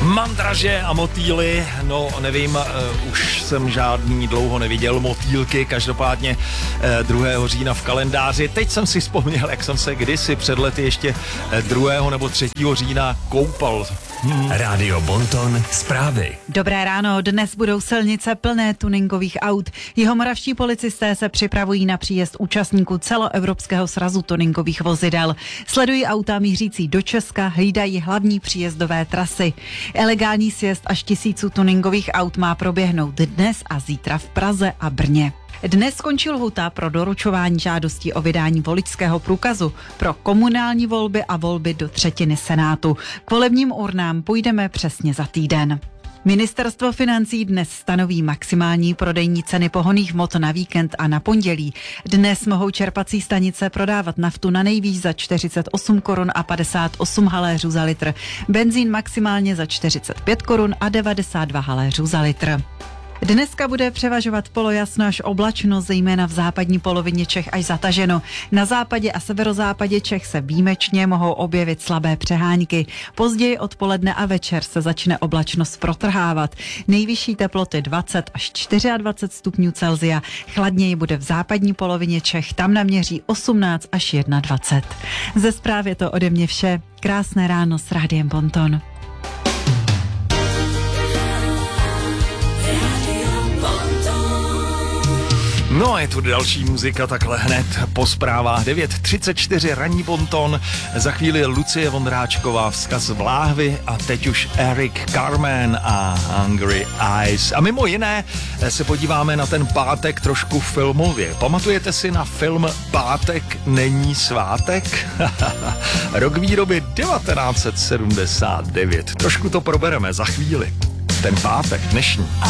Mandraže a motýly, no nevím, už jsem žádný dlouho neviděl motýlky, každopádně 2. října v kalendáři. Teď jsem si vzpomněl, jak jsem se kdysi před lety ještě 2. nebo 3. října koupal. Rádio Bonton, zprávy. Dobré ráno, dnes budou silnice plné tuningových aut. Jihomoravští policisté se připravují na příjezd účastníků celoevropského srazu tuningových vozidel. Sledují auta mířící do Česka, hlídají hlavní příjezdové trasy. Ilegální sjezd až 1000 tuningových aut má proběhnout dnes a zítra v Praze a Brně. Dnes skončí lhůta pro doručování žádostí o vydání voličského průkazu pro komunální volby a volby do třetiny Senátu. K volebním urnám půjdeme přesně za týden. Ministerstvo financí dnes stanoví maximální prodejní ceny pohonných hmot na víkend a na pondělí. Dnes mohou čerpací stanice prodávat naftu na nejvýš za 48 korun a 58 haléřů za litr, benzín maximálně za 45 korun a 92 haléřů za litr. Dneska bude převažovat polojasno až oblačno, zejména v západní polovině Čech až zataženo. Na západě a severozápadě Čech se výjimečně mohou objevit slabé přehánky. Později odpoledne a večer se začne oblačnost protrhávat. Nejvyšší teploty 20 až 24 stupňů Celsia. Chladněji bude v západní polovině Čech, tam naměří 18 až 21. Ze zprávy je to ode mě vše. Krásné ráno s Rádiem Bonton. No a je tu další muzika takhle hned po zprávách. 9:34 ranní Bonton, za chvíli Lucie Vondráčková, vzkaz v láhvi a teď už Eric Carmen a Hungry Eyes. A mimo jiné se podíváme na ten pátek trošku filmově. Pamatujete si na film Pátek není svátek? Rok výroby 1979. Trošku to probereme za chvíli. Ten pátek dnešní.